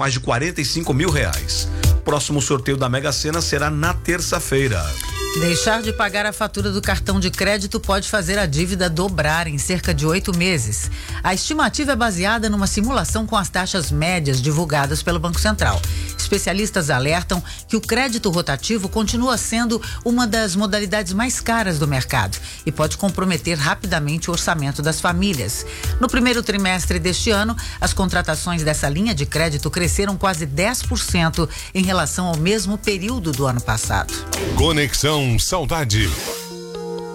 mais de R$45.000. Próximo sorteio da Mega Sena será na terça-feira. Deixar de pagar a fatura do cartão de crédito pode fazer a dívida dobrar em cerca de 8 meses. A estimativa é baseada numa simulação com as taxas médias divulgadas pelo Banco Central. Especialistas alertam que o crédito rotativo continua sendo uma das modalidades mais caras do mercado e pode comprometer rapidamente o orçamento das famílias. No primeiro trimestre deste ano, as contratações dessa linha de crédito cresceram quase 10% em relação ao mesmo período do ano passado. Conexão Saudade.